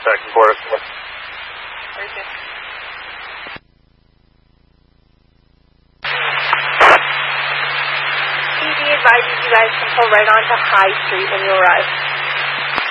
second quarter. Very good. PD advises you guys to pull right onto High Street when you arrive.